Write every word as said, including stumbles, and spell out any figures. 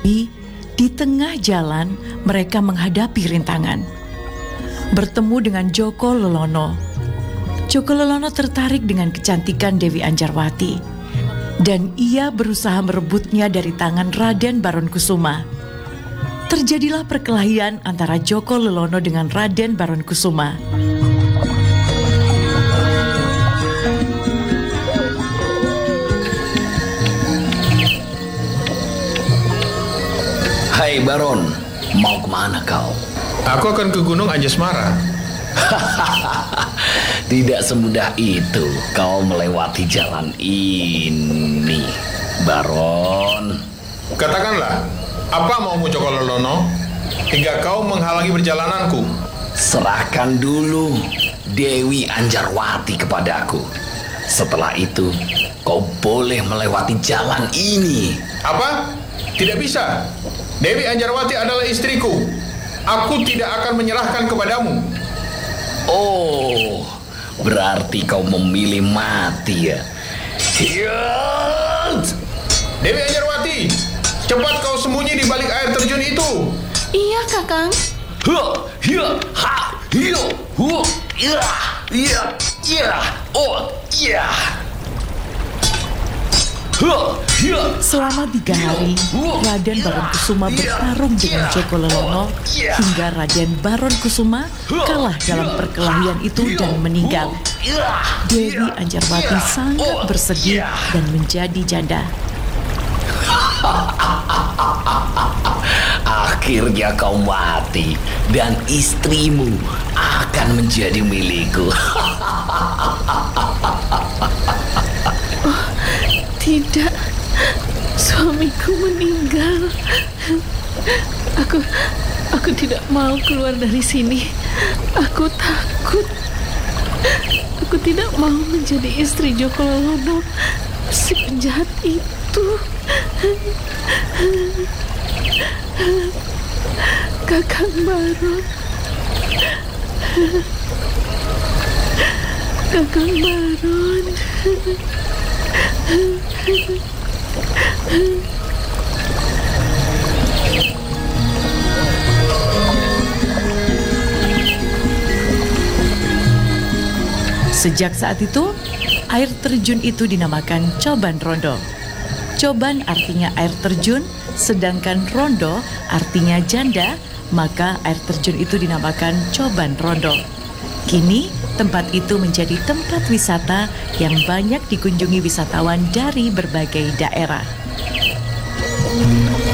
Di tengah jalan mereka menghadapi rintangan. Bertemu dengan Joko Lelono. Joko Lelono tertarik dengan kecantikan Dewi Anjarwati, dan ia berusaha merebutnya dari tangan Raden Baron Kusuma. Terjadilah perkelahian antara Joko Lelono dengan Raden Baron Kusuma. Hai Baron, mau kemana kau? Aku akan ke Gunung Anjasmara. Tidak semudah itu kau melewati jalan ini, Baron. Katakanlah, apa maumu Joko Lelono hingga kau menghalangi perjalananku? Serahkan dulu Dewi Anjarwati kepadaku. Setelah itu, kau boleh melewati jalan ini. Apa? Tidak bisa. Dewi Anjarwati adalah istriku. Aku tidak akan menyerahkan kepadamu. Oh, berarti kau memilih mati ya? Hiat! Dewi Anjarwati, cepat kau sembunyi di balik air terjun itu. Iya, Kakang. Ha, hiya, ha, hiyo, hu, ya, ya, ya, oh, ya. Selama tiga hari, Raden Baron Kusuma bertarung dengan Joko Lelono hingga Raden Baron Kusuma kalah dalam perkelahian itu dan meninggal. Dewi Anjarwati sangat bersedih dan menjadi janda. Akhirnya kau mati dan istrimu akan menjadi milikku. Tidak, suamiku meninggal. Aku, aku tidak mau keluar dari sini. Aku takut. Aku tidak mau menjadi istri Joko Lelono, si penjahat itu. Kakang Baron, Kakang Baron. Sejak saat itu, air terjun itu dinamakan Coban Rondo. Coban artinya air terjun, sedangkan Rondo artinya janda, maka air terjun itu dinamakan Coban Rondo. Kini, tempat itu menjadi tempat wisata yang banyak dikunjungi wisatawan dari berbagai daerah.